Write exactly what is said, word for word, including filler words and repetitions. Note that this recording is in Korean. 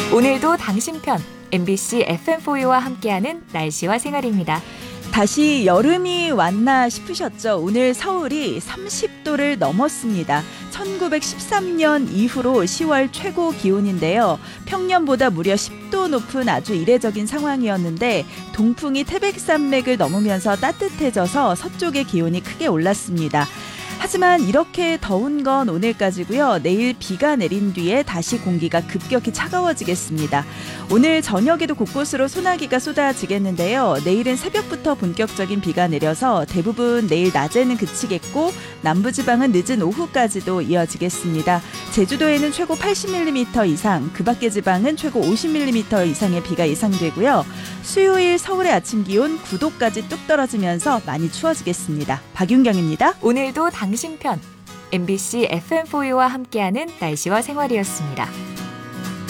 오늘도 당신 편 엠비씨 에프엠포유와 함께하는 날씨와 생활입니다. 다시 여름이 왔나 싶으셨죠? 오늘 서울이 삼십 도를 넘었습니다. 천구백십삼 년 이후로 시월 최고 기온인데요. 평년보다 무려 십 도 높은 아주 이례적인 상황이었는데 동풍이 태백산맥을 넘으면서 따뜻해져서 서쪽의 기온이 크게 올랐습니다. 하지만 이렇게 더운 건 오늘까지고요. 내일 비가 내린 뒤에 다시 공기가 급격히 차가워지겠습니다. 오늘 저녁에도 곳곳으로 소나기가 쏟아지겠는데요. 내일은 새벽부터 본격적인 비가 내려서 대부분 내일 낮에는 그치겠고 남부지방은 늦은 오후까지도 이어지겠습니다. 제주도에는 최고 팔십 밀리미터 이상, 그 밖의 지방은 최고 오십 밀리미터 이상의 비가 예상되고요. 수요일 서울의 아침 기온 구 도까지 뚝 떨어지면서 많이 추워지겠습니다. 박윤경입니다. 오늘도 당신 편 엠비씨 에프엠포유와 함께하는 날씨와 생활이었습니다.